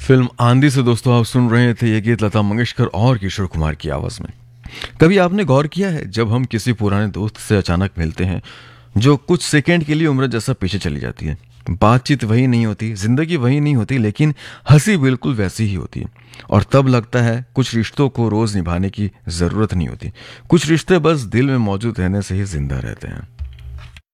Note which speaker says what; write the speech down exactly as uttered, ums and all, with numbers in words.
Speaker 1: Film आंधी से दोस्तों आप सुन रहे थे ये गीत लता मंगेशकर और किशोर कुमार की आवाज में। कभी आपने गौर किया है जब हम किसी पुराने दोस्त से अचानक मिलते हैं जो कुछ सेकंड के लिए उम्र जैसा पीछे चली जाती है। बातचीत वही नहीं होती, जिंदगी वही नहीं होती, लेकिन हंसी बिल्कुल वैसी ही होती है। और तब लगता है कुछ रिश्तों को रोज निभाने की जरूरत नहीं होती, कुछ रिश्ते बस दिल में मौजूद रहने से ही जिंदा रहते हैं।